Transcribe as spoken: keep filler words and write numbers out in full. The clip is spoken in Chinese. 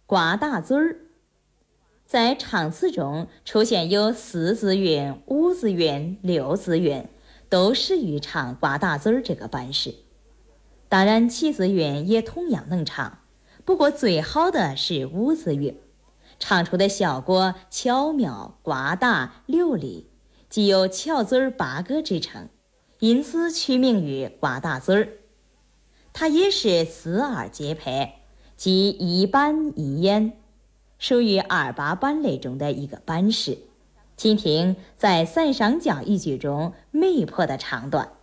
刮大嘴儿。在唱词中出现有四字韵、五字韵、六字韵，都适于唱刮大嘴儿这个班式。当然，七字韵也同样能唱，不过最好的是五字韵，唱出的效果巧妙、刮大、流利，既有巧嘴儿八哥之称，因此取名于刮大嘴儿。它也是四二节拍，即一板一眼，属于二八板类中的一个板式。请听在三上将一句中媒婆的唱段。